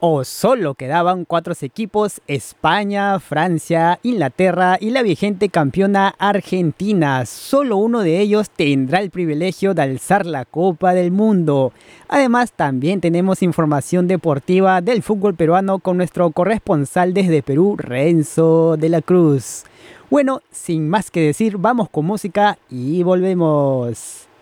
o solo quedaban cuatro equipos: España, Francia, Inglaterra y la vigente campeona Argentina. Solo uno de ellos tendrá el privilegio de alzar la Copa del Mundo. Además, también tenemos información deportiva del fútbol peruano con nuestro corresponsal desde Perú, Renzo de la Cruz. Bueno, sin más que decir, vamos con música y volvemos.